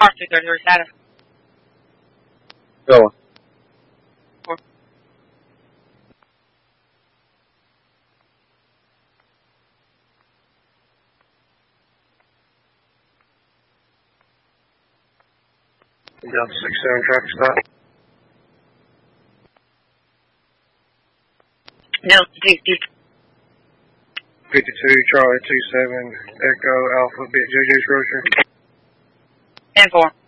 233 status. Going. Delta 67 traffic stop. Delta 52. 52 Charlie 27 Echo Alpha Bit JJ's Grocery. 10-4.